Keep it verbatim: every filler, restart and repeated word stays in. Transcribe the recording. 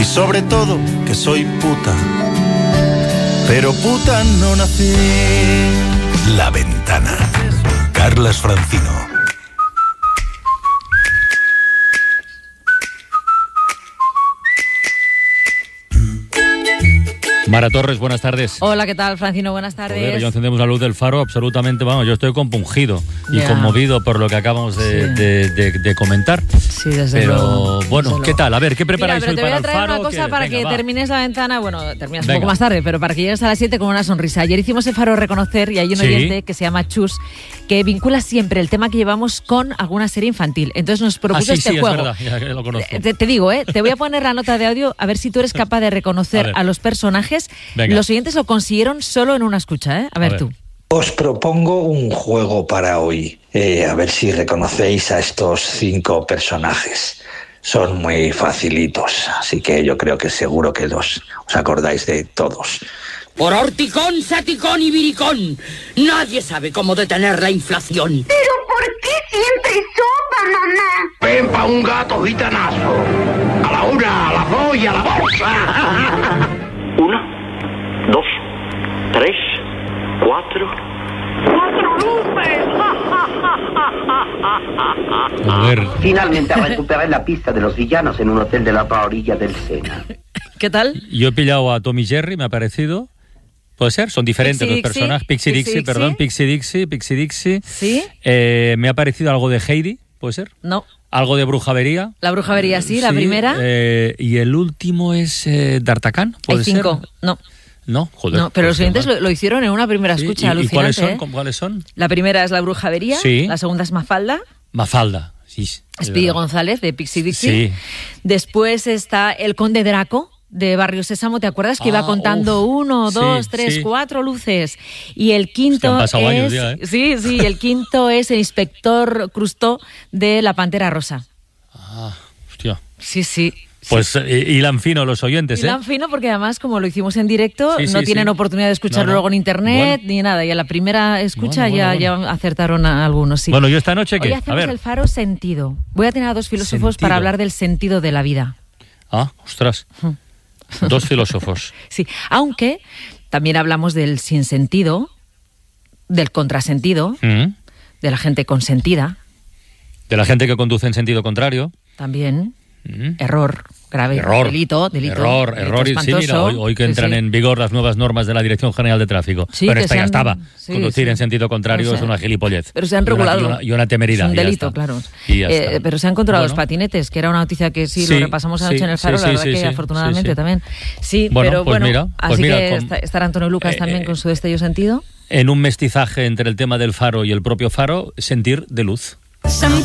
sobre todo que soy puta, pero puta no nací. La Ventana. Carlas Francino. Mara Torres, buenas tardes. Hola, ¿qué tal, Francino? Buenas tardes. Joder, yo encendemos la luz del faro absolutamente, vamos, yo estoy compungido y ya. conmovido por lo que acabamos de, Sí. de, de, de comentar. Sí, desde Pero luego. bueno, desde ¿qué luego. tal? A ver, ¿qué preparáis Mira, hoy pero para el te voy a traer faro? una cosa ¿Qué? para Venga, que va. termines la ventana, bueno, terminas Venga. un poco más tarde, pero para que llegues a las siete con una sonrisa. Ayer hicimos el faro Reconocer y hay un Sí. oyente que se llama Chus que vincula siempre el tema que llevamos con alguna serie infantil. Entonces nos propuso Ah, sí, este sí, juego. es verdad, ya lo conozco. Te, te digo, ¿eh? Te voy a poner la nota de audio a ver si tú eres capaz de reconocer A a, ver. los personajes. Venga. Los oyentes lo consiguieron solo en una escucha, ¿eh? A ver, ver. tú. Os propongo un juego para hoy, eh, a ver si reconocéis a estos cinco personajes. Son muy facilitos, así que yo creo que seguro que los, os acordáis de todos. Por horticón, saticón y viricón, nadie sabe cómo detener la inflación. ¿Pero por qué siempre sopa, mamá? Ven pa' un gato gitanazo. A la una, a las dos y a la bolsa. Una, dos, tres, cuatro. ¡Cuatro luces! A ver, Finalmente recuperé la pista de los villanos en un hotel de la otra orilla del Sena. ¿Qué tal? yo he pillado a Tom y Jerry, me ha parecido. ¿Puede ser? Son diferentes Pixie los Dixie, personajes. Pixie Pixie Dixie, Dixie. perdón. Pixie Dixie, Pixie Dixie. ¿Sí? Eh, me ha parecido algo de Heidi, ¿puede ser? No. Algo de Brujavería. La brujería, sí, la Sí, primera. eh, y el último es eh, D'Artagnan, ¿puede Hay cinco. ser? No. No, joder. No, pero pues los oyentes qué mal. lo, lo hicieron en una primera Sí, escucha ¿Y, y alucinante. cuáles son? ¿eh? ¿Cómo- ¿Cuáles son? La primera es La Brujavería, Sí. la segunda es Mafalda, Mafalda. Sí, es Speedy verdad. González de Pixie Dixie. Sí. Después está El Conde Draco de Barrio Sésamo, ¿te acuerdas? Que Ah, iba contando uf. uno, Sí, dos, tres, sí. cuatro luces. Y el quinto han pasado es... años ya, ¿eh? Sí, sí, el quinto es el Inspector Crustó de La Pantera Rosa. Ah, hostia. Sí, sí. Pues eh, hilan fino los oyentes, Y ¿eh? tan fino porque además, como lo hicimos en directo, Sí, no sí, tienen sí. oportunidad de escucharlo No, no. luego en internet Bueno. ni nada. Y a la primera escucha Bueno, ya, bueno, ya acertaron a algunos, sí. Bueno, ¿y esta noche qué? Hoy A hacemos ver. el faro sentido. Voy a tener a dos filósofos Sentido. para hablar del sentido de la vida. Ah, ostras. Dos filósofos. Sí, aunque también hablamos del sinsentido, del contrasentido, Mm. de la gente consentida, De la gente que conduce en sentido contrario. también Mm. error, grave, Error. delito, delito. Error, delito error. Y sí, espantoso. mira, hoy, hoy que Sí, entran sí. en vigor las nuevas normas de la Dirección General de Tráfico. Sí, bueno, que esta se ya han- estaba. sí, Conducir sí. en sentido contrario O sea, es una gilipollez. Pero se han Y una- regulado. Y una, y una temeridad. Es un ya delito, está. claro. Y ya Eh, está. pero se han controlado Bueno. los patinetes, que era una noticia que sí, Sí, lo repasamos anoche sí, en el faro, sí, la sí, verdad sí, que sí, afortunadamente sí, sí. también. Sí, Bueno, pero pues bueno, mira, pues así mira, que con- está- estará Antonio Lucas eh, también eh, con su destello sentido. En un mestizaje entre el tema del faro y el propio faro, sentir de luz.